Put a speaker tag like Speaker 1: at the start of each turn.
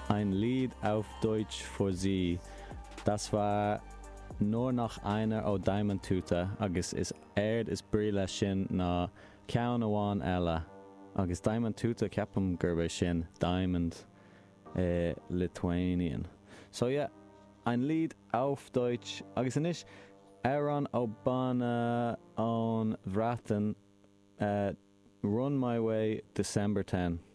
Speaker 1: ein Lied auf Deutsch für Sie. Das war nur noch einer ó Diamond Tuta agus is is brile sin na ceann amháin eile agus Diamond Tuta ceapam gurbe sin Diamond Lithuanian. So yeah, ein Lied auf Deutsch agus inis Aaron O'Bana on Vraten Run My Way December 10.